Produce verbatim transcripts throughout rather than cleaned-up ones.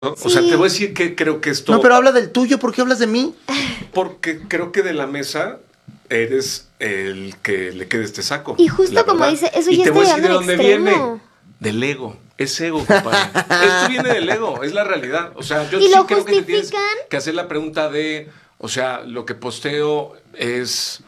O Sí. sea, te voy a decir que creo que esto... No, pero habla del tuyo, ¿por qué hablas de mí? Porque creo que de la mesa eres el que le quede este saco. Y justo la como verdad. dice, eso Y ya te está voy a decir de llegando dónde al extremo. viene. Del ego. Es ego, compadre. Esto viene del ego, es la realidad. O sea, yo ¿Y sí lo creo que te tienes justifican? que hacer la pregunta de, o sea, lo que posteo es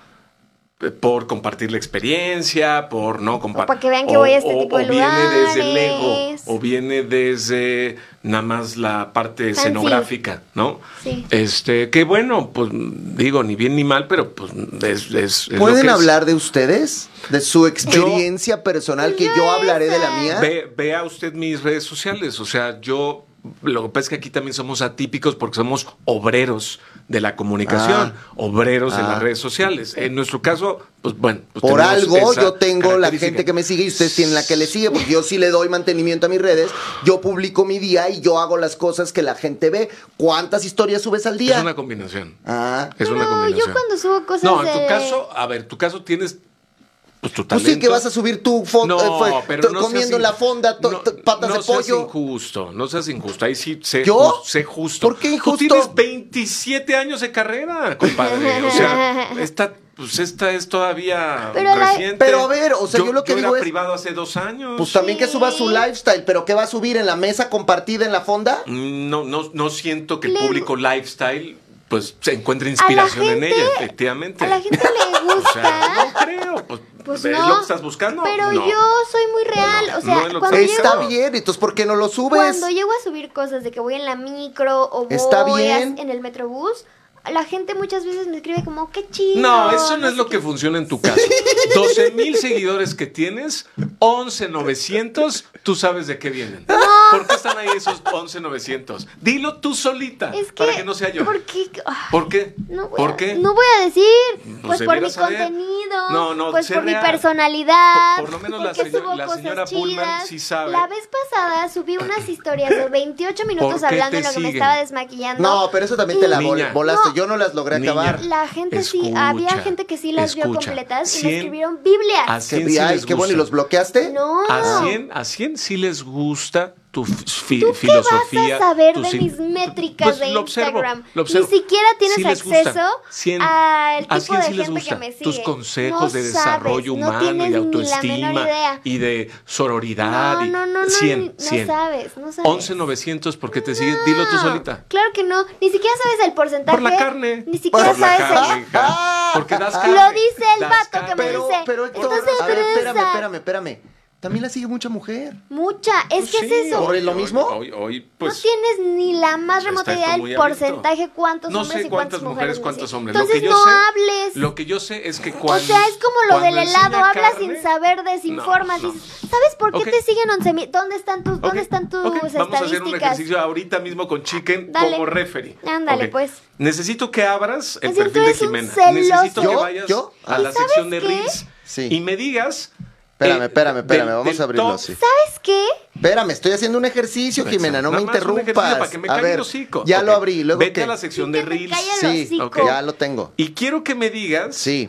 por compartir la experiencia, por no compartir. para que vean que voy a este tipo de o viene desde el ego, lugares. o viene desde nada más la parte Fancy. escenográfica, ¿no? Sí. Este, que bueno, pues digo, ni bien ni mal, pero pues es, es, es lo ¿Pueden que es. hablar de ustedes? ¿De su experiencia personal? Que yo hablaré de la mía. Ve, vea usted mis redes sociales, o sea, yo, lo que pasa es que aquí también somos atípicos porque somos obreros de la comunicación, Ah. obreros de Ah. las redes sociales. En nuestro caso, pues bueno. Pues Por tenemos algo esa yo tengo la característica. gente que me sigue y ustedes tienen la que le sigue, porque yo sí le doy mantenimiento a mis redes, yo publico mi día y yo hago las cosas que la gente ve. ¿Cuántas historias subes al día? Es una combinación. Ah, Es una No, combinación. yo cuando subo cosas No, en de... tu caso, a ver, tu caso tienes pues tu pues talento. sí que vas a subir tu foto No, pero no comiendo seas in- la fonda, to- no, to- patas no de seas pollo. injusto, no seas injusto. Ahí sí sé, ¿Yo? ju- sé justo. ¿Por qué injusto? Tú tienes veintisiete años de carrera, compadre. O sea, esta, pues esta es todavía Pero la- reciente. Pero a ver, o sea, yo lo que digo era es- privado hace dos años. Pues también que Sí. suba su lifestyle, pero ¿qué va a subir en la mesa compartida en la fonda? No, no, no siento que el Le- público lifestyle pues se encuentre inspiración en gente- ella, efectivamente. A la gente le O gusta. sea, no creo. Pues, Pues ¿es no. lo que estás buscando? Pero No. yo soy muy real. No, no, o sea, no es lo que cuando, estás llego, Está bien, entonces ¿por qué no lo subes? cuando llego a subir cosas de que voy en la micro o voy Está a- bien. en el metrobús, la gente muchas veces me escribe como, qué chido. No, eso no es sé lo qué". que funciona en tu caso. doce mil seguidores que tienes, once novecientos, tú sabes de qué vienen. ¿Por qué están ahí esos once novecientos? Dilo tú solita, Es que, para que no sea yo. ¿Por qué? Ah, ¿Por qué? No voy ¿Por a, qué? No voy a decir, pues por mi debieras saber. contenido, No, no, pues sé por mi real. personalidad, Por- por lo menos la porque señora- subo la cosas señora Pullman chidas. sí sabe. La vez pasada subí unas historias de veintiocho minutos ¿Por qué hablando te en lo que me siguen? estaba desmaquillando. No, pero eso también te la vol- Niña. volaste. No. Yo no las logré Niña. acabar. La gente sí, Escucha, había gente que sí las vio escucha. completas y Cien- me escribieron Biblias. a Que- cien sí ay, les qué bueno, ¿y gusta. los bloqueaste? No. A cien, a cien sí les gusta tu fi- ¿Tú qué filosofía. vas a saber tu de sin- mis métricas Pues de lo observo, Instagram? lo observo. Ni siquiera tienes Sí les gusta. acceso cien, al a tipo cien de sí les gente gusta. que me sigue. Tus consejos No de sabes, desarrollo no humano tienes y ni la autoestima menor idea. y de sororidad. No, y no, no, no, cien, no cien. sabes, no sabes. once novecientos porque te siguen. Dilo tú No, solita. Claro que no, ni siquiera sabes el porcentaje. Por la carne. Ni siquiera Por la sabes carne, el... hija. Porque das carne. Lo dice el das vato carne. que me Pero, dice. pero Héctor, Entonces, a ver, espérame, esa- espérame, espérame. También la sigue mucha mujer. Mucha, es que Pues Sí, es eso. ¿Por lo hoy- mismo? Hoy, hoy, pues, no tienes ni la más remota está idea esto muy del abierto. porcentaje cuántos No hombres sé y cuántas cuántas mujeres, me cuántos siguen. hombres. Entonces lo que yo no sé, hables. Lo que yo sé es que O cuando. sea, es como lo cuando del helado, enseña hablas carne- sin saber, desinformas. No, no. dices, ¿sabes por qué Ok. te siguen once mil? ¿Dónde están tus, Ok, ¿dónde están tus ok, Vamos a hacer un estadísticas? ejercicio ahorita mismo con Chicken Dale. como referee. Ándale, Ok. pues. Necesito que abras el Es decir, perfil tú de eres un Jimena. celoso. Necesito que ¿Yo? vayas ¿Yo? a ¿Y la sabes sección de qué? Reels Sí. y me digas. Espérame, eh, espérame, espérame, del- vamos del a abrirlo top- así. ¿Sabes qué? Espérame, estoy haciendo un ejercicio, Jimena, no me Nada más un ejercicio interrumpas. para que me A calle el ver, hocico. ya Ok. lo abrí, luego Vete qué. a la sección Sí, de que me Reels. calle el Sí, hocico. Ok. ya lo tengo. Y quiero que me digas Sí,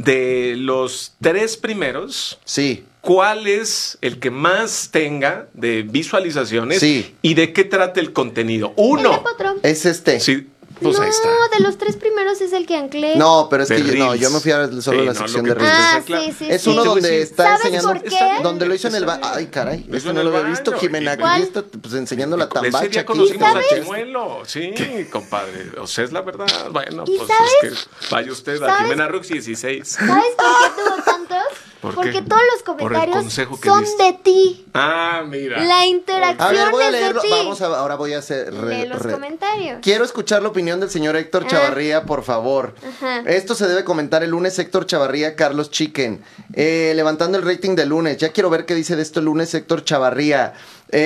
de los tres primeros, sí. ¿cuál es el que más tenga de visualizaciones Sí. y de qué trata el contenido? El Uno. de Potro. Es este. Sí, pues no, ahí está. de los tres primeros es el que anclé. No, pero es De que yo, no, Reels. yo me fui a solo Sí, a la no, sección lo de que Reels. Ah, está claro. sí, sí, Es sí. uno Te voy a donde decir- está ¿Sabes enseñando. por qué? Está bien, Donde lo hizo en el está baño. Ay, bien. caray. Lo hizo Esto en no el lo había visto, baño, Jimena. y- Aquí está pues, enseñando la Ese tambacha. día Aquí. conocimos a ¿Sabes? Chimuelo. Sí, compadre. O sea, es la verdad. Bueno, ¿Y pues sabes? es que vaya usted a ¿Sabes? Jimena Rux dieciséis. ¿Sabes por qué tuvo tantos? ¿Por Porque qué? todos los Por el comentarios consejo que son diste. de ti. Ah, mira. La interacción A ver, voy a es de leerlo. ti. Vamos a, ahora voy a hacer. re- Lee los re- comentarios. Quiero escuchar la opinión del señor Héctor Ah. Chavarría, por favor. Ajá. Esto se debe comentar el lunes. Héctor Chavarría, Carlos Chicken. Eh, levantando el rating del lunes. Ya quiero ver qué dice de esto el lunes Héctor Chavarría.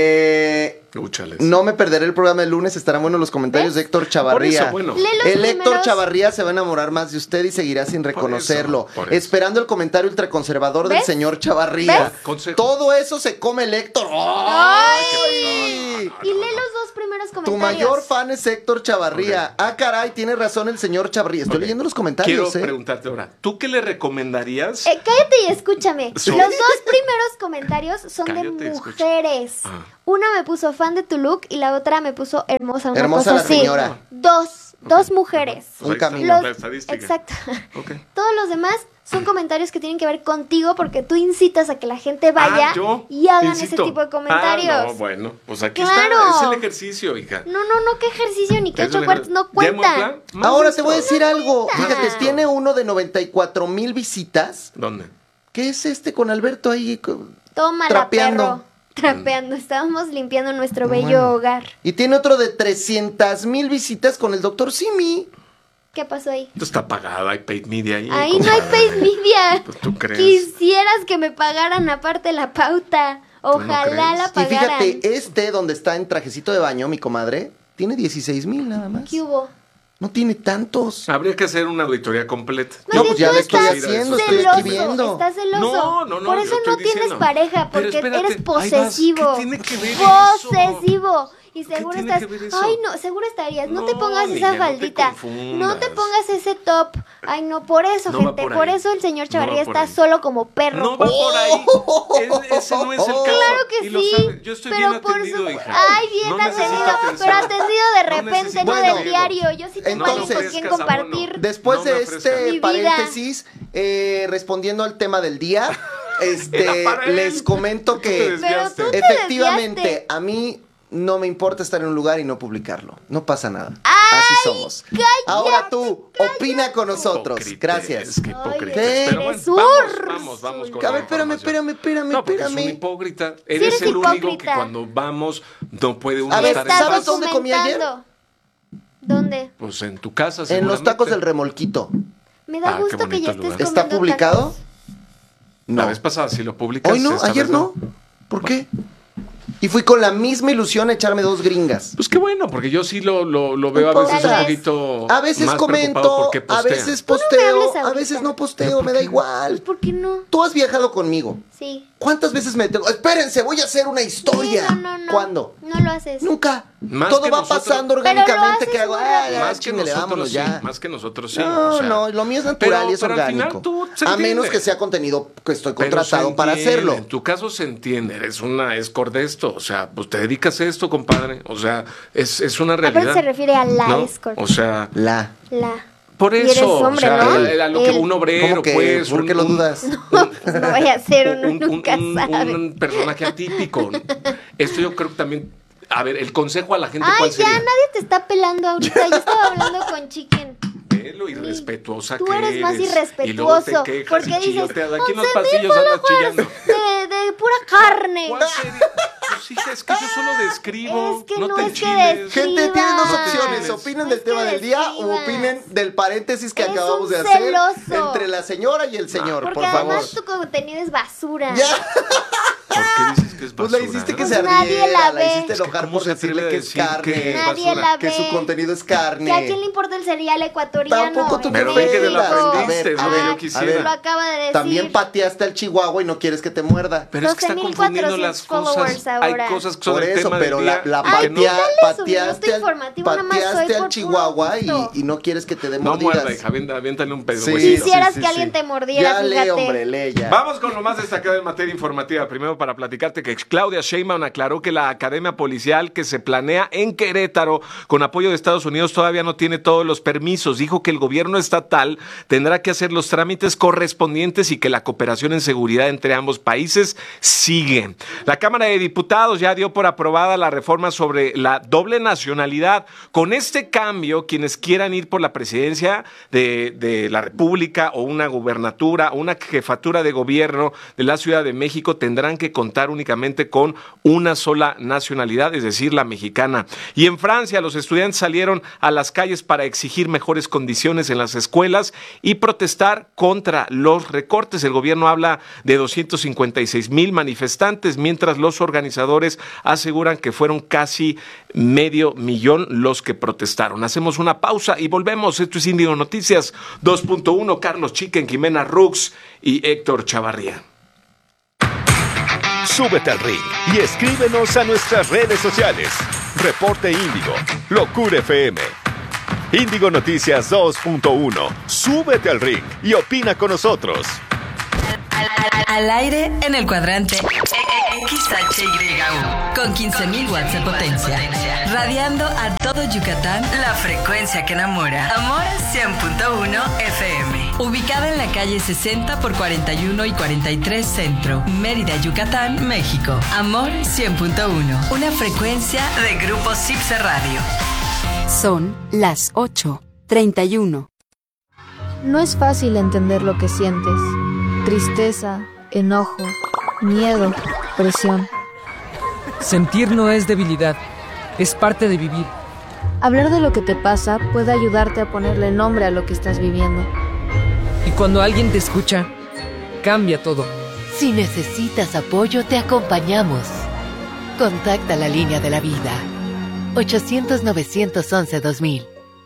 Eh, Úchales. no me perderé el programa del lunes. Estarán buenos los comentarios ¿Ves? de Héctor Chavarría. Por eso, bueno. Lee los El Héctor primeros- Chavarría se va a enamorar más de usted y seguirá sin reconocerlo. por eso. Esperando el comentario ultraconservador del ¿Ves? señor Chavarría. ¿Ves? Consejo. Todo eso se come el Héctor. ¡Ay! Y lee los dos primeros Tu comentarios. mayor fan es Héctor Chavarría. Ok. Ah, caray, tiene razón el señor Chavarría. Estoy Ok. leyendo los comentarios, Quiero ¿eh? preguntarte ahora, ¿tú qué le recomendarías? Eh, cállate y escúchame. Sí. Los dos primeros comentarios son Cállate y de escucha. mujeres. Ah. Una me puso fan de tu look y la otra me puso hermosa. Una Hermosa cosa la así. señora. Dos. Dos mujeres. Pues Un ahí está camino. la estadística. Exacto. Ok. Todos los demás son comentarios que tienen que ver contigo porque tú incitas a que la gente vaya Ah, ¿yo? y hagan Incito. ese tipo de comentarios. Ah, no, bueno, pues aquí Claro. está, es el ejercicio, hija. No, no, no, qué ejercicio ni qué Es ocho el cuartos ejer- no ¿Ya, cuentan. Montla? Más Ahora listo. te voy a decir algo. cuenta. Fíjate, tiene uno de noventa y cuatro mil visitas. ¿Dónde? ¿Qué es este con Alberto ahí? co- Tómala, Trapeando. perro. Trapeando. Estábamos limpiando nuestro bello Bueno. hogar. Y tiene otro de trescientas mil visitas con el doctor Simi. ¿Qué pasó ahí? Esto está pagado, hay paid media ahí. Ahí no hay compadre. paid media. Pues tú crees. Quisieras que me pagaran aparte la pauta. no Ojalá crees? la Y pagaran. fíjate, este donde está en trajecito de baño, mi comadre, tiene dieciséis mil nada más. ¿Qué hubo? No tiene tantos. Habría que hacer una auditoría completa. Más No, bien pues ya tú lo estoy estás haciendo, estoy celoso, aquí viendo. Estás celoso. No, no, no, Por yo eso estoy no tienes diciendo. pareja, Pero porque espérate, eres ahí vas. posesivo. ¿Qué tiene que ver eso? Posesivo. Y seguro tiene estás. que ver eso? Ay, no, seguro estarías. No, te No, pongas niña, esa no te faldita. No te, confundas. pongas ese top. Ay, no, por eso, No va gente. por Por, ahí. eso el señor No Chavarría va por está ahí. solo como perro. No va por ahí. Es- ese no es el caso. Claro que Y lo sí. sabe. Yo estoy pero bien por atendido, su- hija. Ay, bien No necesito atendido. atención. Pero atendido de No repente, necesito no, Bueno, del diario. Yo sí tengo alguien entonces, con quien ofrezcas abono. compartir. Después No me de ofrezcas. este Mi vida. paréntesis, eh, respondiendo al tema del día, este, Era para él. les comento Tú te que desviaste. Pero tú te efectivamente desviaste. a mí no me importa estar en un lugar y no publicarlo. No pasa nada. Ay, Así somos. Ahora tú, opina con nosotros. Hipócritas, Gracias. qué hipócritas. ¿Qué? Pero Eres bueno, vamos, Úrsula. vamos, vamos con A la ver, espérame, información. espérame, espérame, No, porque es espérame. un hipócrita. Eres, eres el único que hipócrita. cuando vamos no puede uno A ver, estar en Estás ¿sabes paz. dónde comí ayer? documentando. ¿Dónde? Pues en tu casa, En los seguramente. tacos del remolquito. Me da Ah, qué gusto que bonito ya estés lugar. comiendo ¿Está publicado? tacos. La No. vez pasada sí lo publicaste. Hoy no, esta ayer vez no. ¿Por qué? Y fui con la misma ilusión a echarme dos gringas. Pues qué bueno, porque yo sí lo, lo, lo veo a Un veces poco. un poquito A veces más preocupado comento, porque a postea. veces Tú no me posteo, hables a ahorita. veces no posteo, me da igual. ¿Por qué no? Tú has viajado conmigo. Sí. ¿Cuántas veces me tengo? Espérense, voy a hacer una historia. Sí, no, no, no. ¿Cuándo? No lo haces. Nunca. Más Todo que va nosotros. pasando Pero lo orgánicamente. haces ¿Qué hago? muy Ah, rápido. ya, Más que chíngale, nosotros vámonos sí, ya. más que nosotros sí. No, o sea. no, lo mío es natural Pero- y es pero al orgánico. final tú se a entiende. menos que sea contenido que estoy Pero contratado se para entiende, hacerlo. En tu caso se entiende, eres una escort de esto, o sea, pues te dedicas a esto, compadre, o sea, es, es una realidad. Aparte se refiere a la ¿no? escort. O sea, La. La. por Y eso, eres hombre, o sea, ¿no? a- a lo que Él. un obrero, ¿Cómo que? pues, ¿Por un- qué lo un- dudas? No, pues no vaya a ser, uno un, un- nunca un- sabe. un personaje atípico. Esto yo creo que también, a ver, el consejo a la gente, Ay, ¿cuál ya, sería? nadie te está pelando ahorita. Yo estaba hablando con Chicken. Ve lo irrespetuosa Tú que eres más Y luego te irrespetuoso. quejas Porque y dices, chilloteas. Aquí en los "Once mil pasillos andas followers chillando. de, de pura carne. ¿Cuál sería? Pues hija, es que yo solo describo. Es que no no te es que enchiles. des- Gente, tienen dos Escribas. opciones. No Opinen es del que tema del día o escribas. opinen del paréntesis que Eres acabamos un de hacer celoso. entre la señora y el señor, Porque por favor. además tu contenido es basura. Ya, ¿Por qué dices que es pues basura? la hiciste que Pues se nadie ardiera, la la, ve. hiciste enojar ¿Cómo por se atreve decirle a que es decir carne, que es Nadie basura? la que ve. su contenido es ¿Que a carne. quién le importa el cereal ecuatoriano? Tampoco tú en te Pero ve que de la México? aprendiste, es lo que yo Ay, quisiera. Lo acaba de decir. También pateaste al chihuahua y no quieres que te muerda. Pero es que está doce mil confundiendo cuatrocientos las cosas. followers ahora. Hay cosas que son Por el eso, tema pero del la, día. la Ay, patea- tú dale su pateaste, minuto al, informativo, nada más soy pateaste por al chihuahua y, puro y no quieres que te dé No mordidas. muerda, hija, avienta- aviéntale un pedo. Sí, huesito. Quisieras sí, que sí, alguien sí. te mordiera, Ya lee, fíjate. hombre, lee ya. Vamos con lo más destacado en materia informativa. Primero, para platicarte que Claudia Sheinbaum aclaró que la Academia Policial que se planea en Querétaro con apoyo de Estados Unidos todavía no tiene todos los permisos. Dijo que el gobierno estatal tendrá que hacer los trámites correspondientes y que la cooperación en seguridad entre ambos países sigue. La Cámara de Diputados ya dio por aprobada la reforma sobre la doble nacionalidad. Con este cambio, quienes quieran ir por la presidencia de, de la República o una gubernatura o una jefatura de gobierno de la Ciudad de México tendrán que contar únicamente con una sola nacionalidad, es decir, la mexicana. Y en Francia, los estudiantes salieron a las calles para exigir mejores condiciones en las escuelas y protestar contra los recortes. El gobierno habla de doscientos cincuenta y seis mil manifestantes, mientras los organizadores aseguran que fueron casi medio millón los que protestaron. Hacemos una pausa y volvemos. Esto es Índigo Noticias dos punto uno. Carlos Chicken, Jimena Rux y Héctor Chavarría. Súbete al ring y escríbenos a nuestras redes sociales. Reporte Índigo, Locura F M. Índigo Noticias dos punto uno. Súbete al ring y opina con nosotros. Al, al, al aire en el cuadrante X H Y U con quince mil watts de potencia, radiando a todo Yucatán la frecuencia que enamora. Amor cien punto uno F M. Ubicada en la calle sesenta por cuarenta y uno y cuarenta y tres Centro, Mérida, Yucatán, México. Amor cien punto uno. Una frecuencia de Grupo Cipse Radio. Son las ocho treinta y uno. No es fácil entender lo que sientes. Tristeza, enojo, miedo, presión. Sentir no es debilidad, es parte de vivir. Hablar de lo que te pasa puede ayudarte a ponerle nombre a lo que estás viviendo. Y cuando alguien te escucha, cambia todo. Si necesitas apoyo, te acompañamos. Contacta la línea de la vida. ochocientos, novecientos once, dos mil.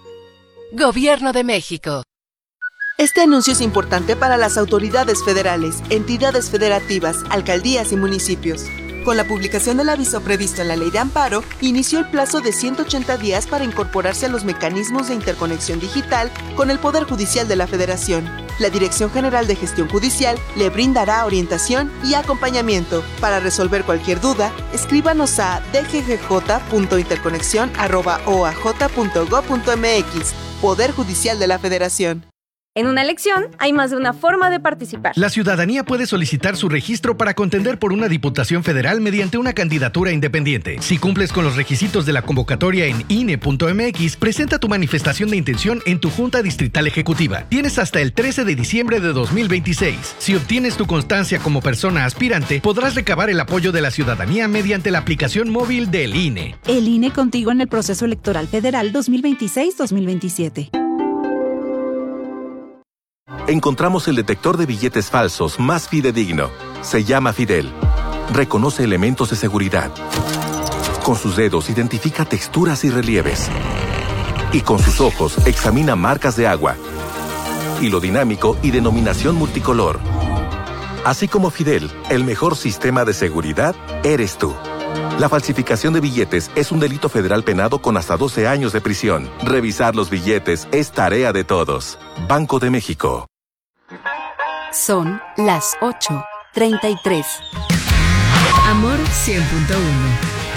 Gobierno de México. Este anuncio es importante para las autoridades federales, entidades federativas, alcaldías y municipios. Con la publicación del aviso previsto en la Ley de Amparo, inició el plazo de ciento ochenta días para incorporarse a los mecanismos de interconexión digital con el Poder Judicial de la Federación. La Dirección General de Gestión Judicial le brindará orientación y acompañamiento. Para resolver cualquier duda, escríbanos a d g g j punto interconexión arroba o a j punto gob punto m x. Poder Judicial de la Federación. En una elección hay más de una forma de participar. La ciudadanía puede solicitar su registro para contender por una diputación federal mediante una candidatura independiente. Si cumples con los requisitos de la convocatoria en I N E punto m x, presenta tu manifestación de intención en tu Junta Distrital Ejecutiva. Tienes hasta el trece de diciembre de dos mil veintiséis. Si obtienes tu constancia como persona aspirante, podrás recabar el apoyo de la ciudadanía mediante la aplicación móvil del I N E. El I N E contigo en el proceso electoral federal dos mil veintiséis dos mil veintisiete. Encontramos el detector de billetes falsos más fidedigno. Se llama Fidel. Reconoce elementos de seguridad. Con sus dedos identifica texturas y relieves. Y con sus ojos examina marcas de agua, hilo dinámico y denominación multicolor. Así como Fidel, el mejor sistema de seguridad eres tú. La falsificación de billetes es un delito federal penado con hasta doce años de prisión. Revisar los billetes es tarea de todos. Banco de México. Son las ocho treinta y tres. Amor cien punto uno.